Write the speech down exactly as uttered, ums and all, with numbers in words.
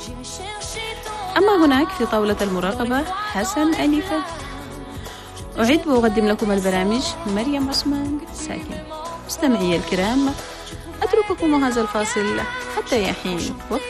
أما هناك في طاولة المراقبة حسن أليفة. أعد وأقدم لكم البرامج مريم عثمان ساكن. مستمعي الكرام، أترككم هذا الفاصل حتى يحين وقت